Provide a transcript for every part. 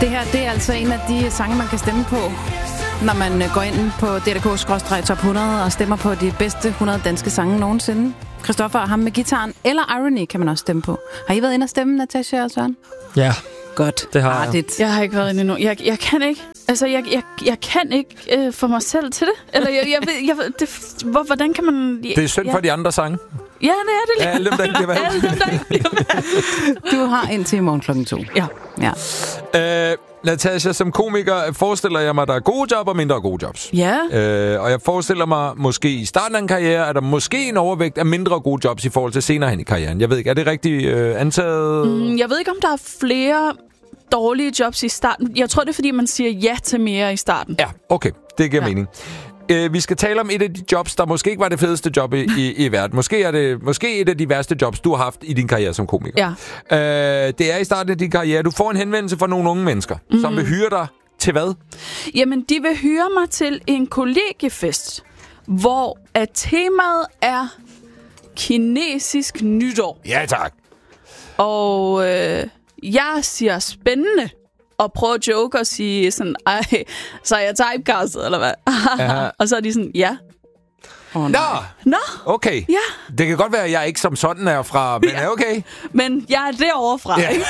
Det her, det er altså en af de sange, man kan stemme på, når man går ind på DRK/Top 100 og stemmer på de bedste 100 danske sange nogensinde. Christoffer og ham med gitaren, eller Irony kan man også stemme på. Har I været inde og stemme, Natasha og Søren? Ja. Godt. Det har jeg. Jeg har ikke været inde endnu. Jeg kan ikke. Altså, jeg kan ikke få mig selv til det. Eller hvordan kan man... Det er synd for de andre sange. Ja, det er det. Ja, alle dem, der ikke bliver valgt. Alle dem, der ikke bliver valgt. Du har indtil i morgen klokken 2. Ja. Natasha, som komiker forestiller jeg mig, at der er gode job og mindre gode jobs. Ja. Og jeg forestiller mig, måske i starten af en karriere, er der måske en overvægt af mindre gode jobs i forhold til senere hen i karrieren. Jeg ved ikke, er det rigtigt antaget? Jeg ved ikke, om der er flere dårlige jobs i starten. Jeg tror, det er, fordi man siger ja til mere i starten. Ja, okay. Det giver mening. Vi skal tale om et af de jobs, der måske ikke var det fedeste job i verden. Måske er det et af de værste jobs, du har haft i din karriere som komiker. Ja. Det er i starten af din karriere. Du får en henvendelse fra nogle unge mennesker, som vil hyre dig til hvad? Jamen, de vil hyre mig til en kollegiefest, hvor at temaet er kinesisk nytår. Ja, tak. Og jeg siger spændende. Og prøver at joke og sige sådan, ej, så er jeg typecastet, eller hvad? Og så er de sådan, ja. Nå, okay. Ja. Det kan godt være, at jeg ikke som sådan er fra, men er okay. Men jeg er derovre fra, ikke?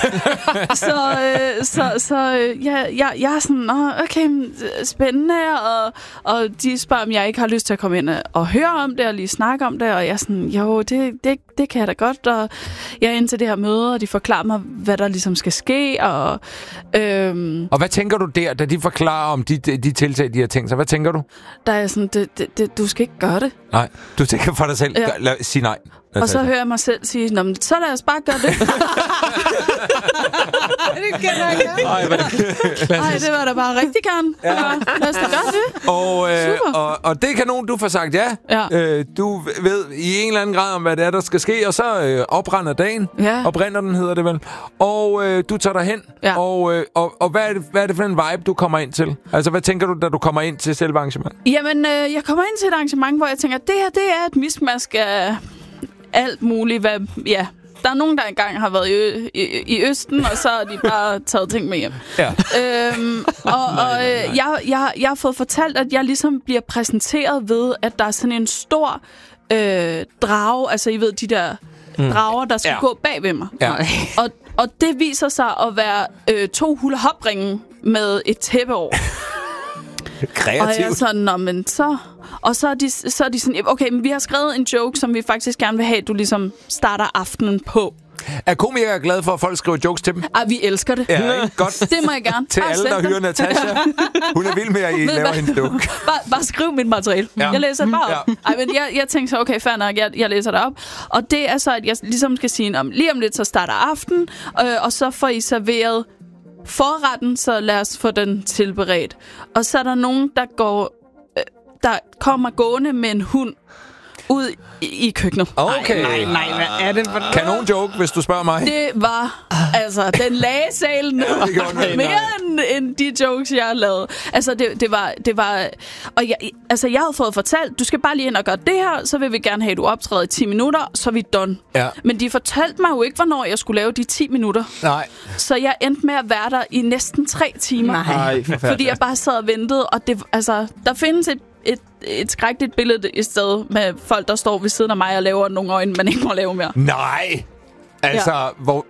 Så jeg er sådan, okay, spændende, og de spørger, om jeg ikke har lyst til at komme ind og høre om det, og lige snakke om det, og jeg er sådan, jo, det kan jeg da godt, og jeg er ind til det her møde, og de forklarer mig, hvad der ligesom skal ske, og... Og hvad tænker du der, da de forklarer om de tiltag, de har tænkt sig? Hvad tænker du? Der er sådan, du skal ikke gøre det. Nej, du tænker for dig selv. Ja. Sig nej. Og så hører jeg mig selv sige, nå, men så lad os bare gøre det. Det kan jeg ikke. Ej, det var da bare rigtig gerne. Ja. Lad os da gøre det. Og det kan nogen, du får sagt ja. Du ved i en eller anden grad om, hvad det er, der skal ske, og så opbrænder dagen. Ja. Opbrænder den, hedder det vel. Og du tager dig hen. Ja. Og hvad er det for en vibe, du kommer ind til? Altså, hvad tænker du, da du kommer ind til selve arrangement? Jamen, jeg kommer ind til et arrangement, hvor jeg tænker, det her, det er et mismask af... alt muligt, der er nogen, der engang har været i Østen, og så har de bare taget ting med hjem. Ja. Jeg har fået fortalt, at jeg ligesom bliver præsenteret ved, at der er sådan en stor drage, altså I ved, de der drager, der skal gå bag ved mig. Ja. Og det viser sig at være 2 hula-hop-ringe med et tæppe over. Kreativt. Og jeg er sådan, men så... Og så er de sådan, okay, men vi har skrevet en joke, som vi faktisk gerne vil have, du ligesom starter aftenen på. Er komikere glade for, at folk skriver jokes til dem? Vi elsker det. Ja, godt. Det må jeg gerne. Til alle, der hører Natasha. Hun er vild med, at I laver hendes joke. Bare skriv mit materiale. Ja. Jeg læser det bare op. Ej, men jeg tænker så, okay, fair nok, jeg læser det op. Og det er så, at jeg ligesom skal sige, lige om lidt, så starter aften, og så får I serveret forretten, så lad os få den tilberedt. Og så er der nogen, der kommer gående med en hund ud i køkkenet. Okay. Nej, hvad er det for noget? Kanon joke, hvis du spørger mig. Det var, altså, den lagde salen ned. Mere end de jokes, jeg har lavet. Altså, det var og jeg havde fået fortalt, du skal bare lige ind og gøre det her, så vil vi gerne have, at du optræder i 10 minutter, så er vi done. Ja. Men de fortalte mig jo ikke, hvornår jeg skulle lave de 10 minutter. Nej. Så jeg endte med at være der i næsten 3 timer. Nej, fordi jeg bare sad og ventede, og det, altså, der findes et skrækkeligt billede i stedet med folk, der står ved siden af mig og laver nogle øjne, man ikke må lave mere. Nej! Altså, hvor...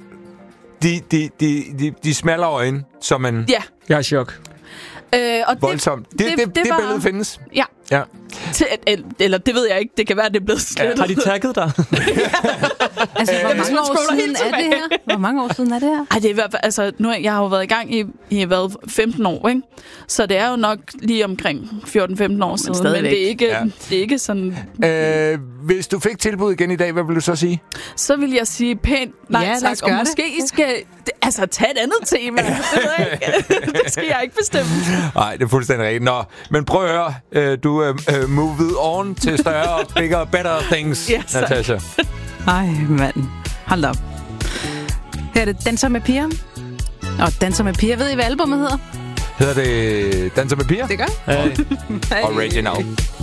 De smaller øjne, som en... Ja. Jeg er i chok. Og voldsomt. Det var, billede findes? Ja. Eller det ved jeg ikke. Det kan være, det er blevet slettet. Har de tagget dig? Altså, hvor mange år siden er det her? Hvor mange år siden er det her? Ej, det er i hvert fald, altså, jeg har jo været i gang i 15 år, ikke? Så det er jo nok lige omkring 14-15 år siden. Men det er ikke sådan... Hvis du fik tilbud igen i dag, hvad vil du så sige? Så vil jeg sige pænt nej tak, og måske I skal tage et andet tema. Det skal jeg ikke bestemme. Nej, det er fuldstændig rigtigt. Nå, men prøv at høre. Du moved on til større, bigger, better things, Natasha. Ej, mand. Hold op. Her er det Danser med piger. Og Danser med piger. Ved I, hvad albumet hedder? Hedder det Danser med piger? Det gør. Original.